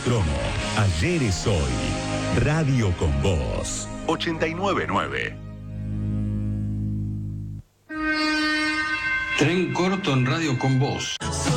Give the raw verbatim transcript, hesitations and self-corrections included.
Nostromo. Ayer es hoy. Radio con Voz. ochenta y nueve punto nueve. Tren corto en Radio con Voz.